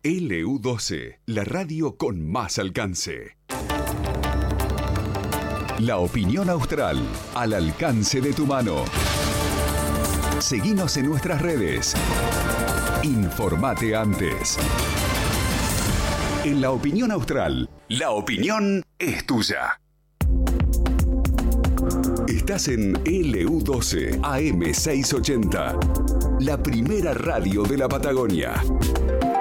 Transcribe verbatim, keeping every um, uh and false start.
L U doce, la radio con más alcance. La opinión austral, al alcance de tu mano. Seguinos en nuestras redes. Informate antes. En La Opinión Austral, la opinión es tuya. Estás en L U doce A M seiscientos ochenta, la primera radio de la Patagonia.